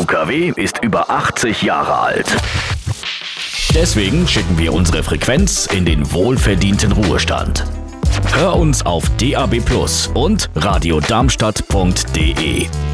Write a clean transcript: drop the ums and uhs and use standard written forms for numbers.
UKW ist über 80 Jahre alt. Deswegen schicken wir unsere Frequenz in den wohlverdienten Ruhestand. Hör uns auf DAB+ und radiodarmstadt.de.